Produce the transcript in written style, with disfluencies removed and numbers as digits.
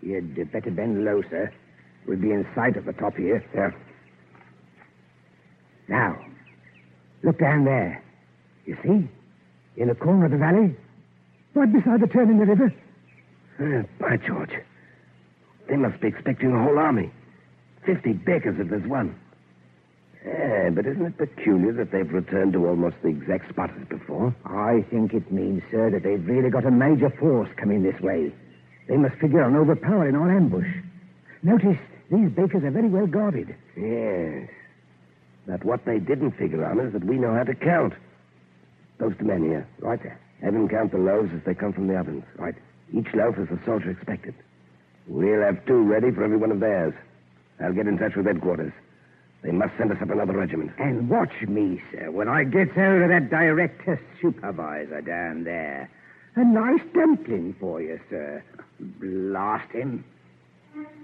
You'd better bend low, sir. We'll be in sight of the top here. Yeah. Now, look down there. You see? In the corner of the valley? Right beside the turn in the river. By George. They must be expecting a whole army. 50 Bakers if there's one. Yeah, but isn't it peculiar that they've returned to almost the exact spot as before? I think it means, sir, that they've really got a major force coming this way. They must figure on overpowering our ambush. Notice, these Bakers are very well guarded. Yes. But what they didn't figure on is that we know how to count. Post the men here. Right, sir. Have them count the loaves as they come from the ovens. Right. Each loaf is the soldier expected. We'll have 2 ready for every one of theirs. I'll get in touch with headquarters. They must send us up another regiment. And watch me, sir, when I get hold of that director supervisor down there. A nice dumpling for you, sir. Blast him.